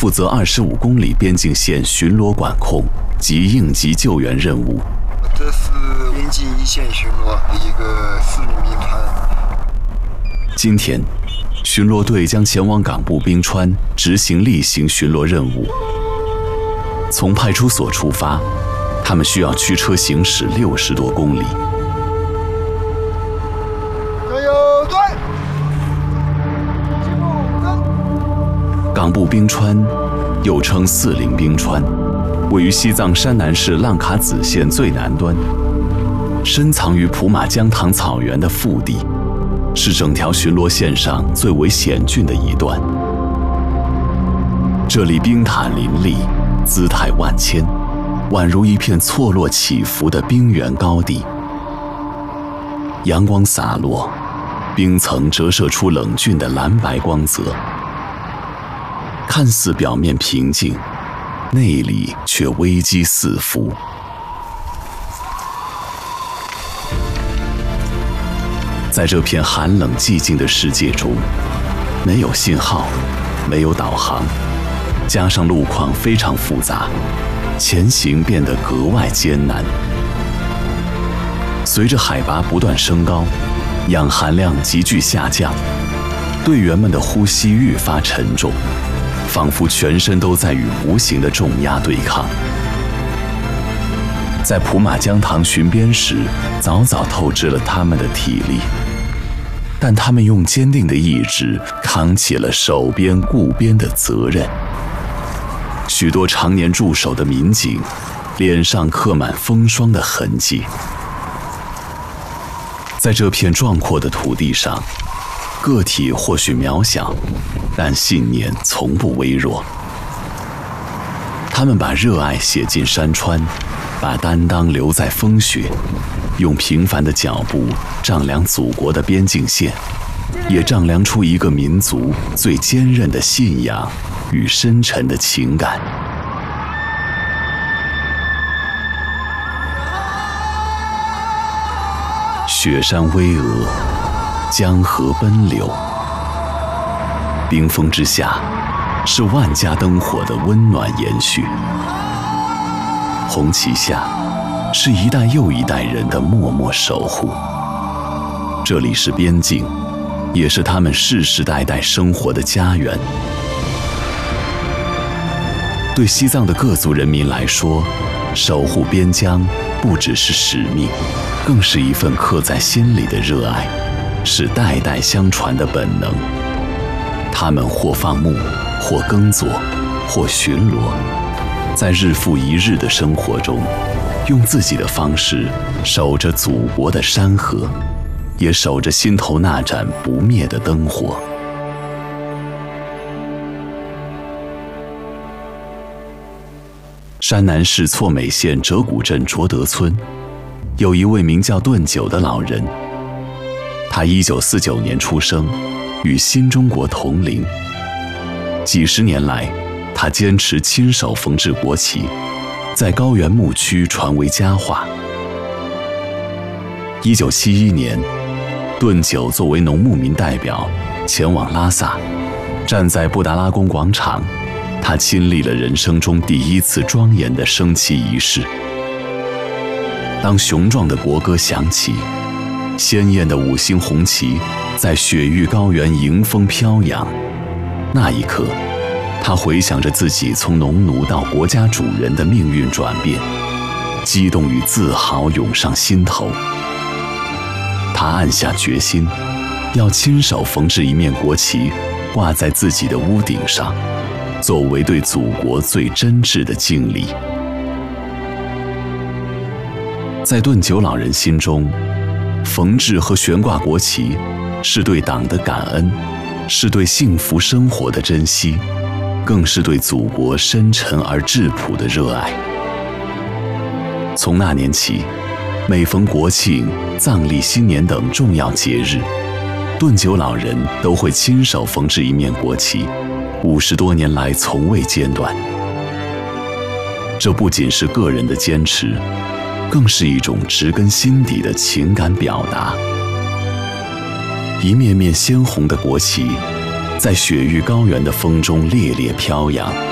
负责25公里边境线巡逻管控及应急救援任务。 这是边境一线巡逻的一个4名兵团。 今天，巡逻队将前往港部冰川执行例行巡逻任务。从派出所出发，他们需要驱车行驶60多公里。 加油队！ 港部冰川又称四岭冰川，位于西藏山南市浪卡子县最南端，深藏于普马江塘草原的腹地，是整条巡逻线上最为险峻的一段。这里冰塔林立，姿态万千，宛如一片错落起伏的冰原高地。阳光洒落，冰层折射出冷峻的蓝白光泽，看似表面平静，内里却危机四伏。在这片寒冷寂静的世界中，没有信号，没有导航，加上路况非常复杂，前行变得格外艰难。随着海拔不断升高，氧含量急剧下降，队员们的呼吸愈发沉重，仿佛全身都在与无形的重压对抗。在普马江塘巡边时，早早透支了他们的体力，但他们用坚定的意志扛起了守边顾边的责任。许多常年驻守的民警，脸上刻满风霜的痕迹。在这片壮阔的土地上，个体或许渺小，但信念从不微弱。他们把热爱写进山川，把担当留在风雪，用平凡的脚步丈量祖国的边境线，也丈量出一个民族最坚韧的信仰与深沉的情感。雪山巍峨，江河奔流，冰封之下，是万家灯火的温暖延续。红旗下，是一代又一代人的默默守护。这里是边境，也是他们世世代代生活的家园。对西藏的各族人民来说，守护边疆不只是使命，更是一份刻在心里的热爱，是代代相传的本能。他们或放牧，或耕作，或巡逻，在日复一日的生活中，用自己的方式守着祖国的山河，也守着心头那盏不灭的灯火。山南市错美县折谷镇卓德村，有一位名叫顿九的老人。他1949年出生，与新中国同龄。几十年来，他坚持亲手缝制国旗，在高原牧区传为佳话。1971年，顿九作为农牧民代表前往拉萨，站在布达拉宫广场，他亲历了人生中第一次庄严的升旗仪式。当雄壮的国歌响起，鲜艳的5星红旗在雪域高原迎风飘扬，那一刻，他回想着自己从农奴到国家主人的命运转变，激动与自豪涌上心头。他暗下决心，要亲手缝制一面国旗，挂在自己的屋顶上，作为对祖国最真挚的敬礼。在顿九老人心中，缝制和悬挂国旗是对党的感恩，是对幸福生活的珍惜，更是对祖国深沉而质朴的热爱。从那年起，每逢国庆、藏历、新年等重要节日，顿九老人都会亲手缝制一面国旗，50多年来从未间断。这不仅是个人的坚持，更是一种植根心底的情感表达。一面面鲜红的国旗，在雪域高原的风中猎猎飘扬。